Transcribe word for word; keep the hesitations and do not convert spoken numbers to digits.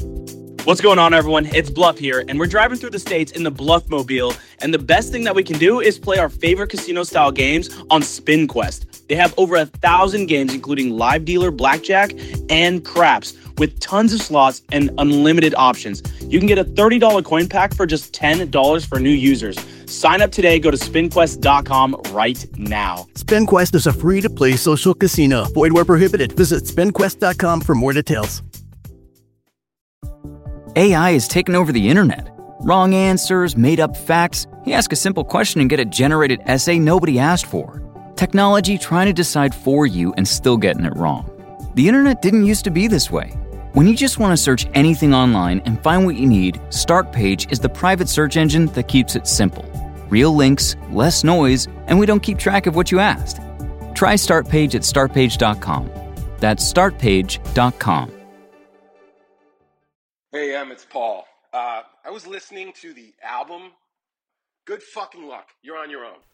What's going on, everyone? It's Bluff here, and we're driving through the states in the Bluff Mobile, and the best thing that we can do is play our favorite casino-style games on SpinQuest. They have over a thousand games, including live dealer, blackjack, and craps, with tons of slots and unlimited options. You can get a thirty dollars coin pack for just ten dollars for new users. Sign up today. Go to spin quest dot com right now. SpinQuest is a free-to-play social casino. Void where prohibited. Visit spin quest dot com for more details. A I has taken over the internet. Wrong answers, made-up facts. You ask a simple question and get a generated essay nobody asked for. Technology trying to decide for you and still getting it wrong. The internet didn't used to be this way. When you just want to search anything online and find what you need, Startpage is the private search engine that keeps it simple. Real links, less noise, and we don't keep track of what you asked. Try Startpage at start page dot com. That's start page dot com. Hey, Em, it's Paul. Uh, I was listening to the album. Good fucking luck. You're on your own.